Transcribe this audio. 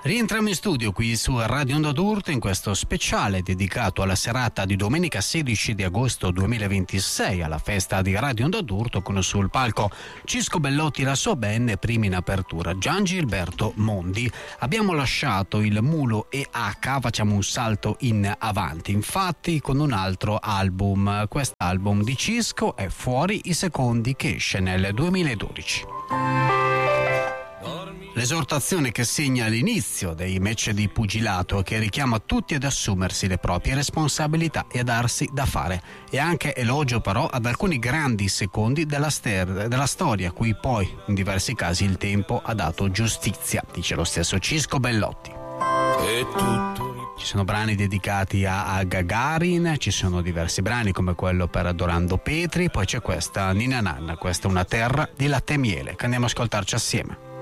Rientriamo in studio qui su Radio Onda d'Urto in questo speciale dedicato alla serata di domenica 16 di agosto 2026 alla festa di Radio Onda d'Urto con sul palco Cisco Bellotti e la sua band, prima in apertura Gian Gilberto Mondi. Abbiamo lasciato il Mulo e H, facciamo un salto in avanti infatti con un altro album. Quest'album di Cisco è Fuori i secondi, che esce nel 2012. L'esortazione che segna l'inizio dei match di pugilato e che richiama tutti ad assumersi le proprie responsabilità e a darsi da fare. E anche elogio però ad alcuni grandi secondi della storia, cui poi in diversi casi il tempo ha dato giustizia, dice lo stesso Cisco Bellotti. Ci sono brani dedicati a Gagarin, ci sono diversi brani come quello per Dorando Petri, poi c'è questa Ninna Nanna, questa è una terra di latte e miele che andiamo a ascoltarci assieme.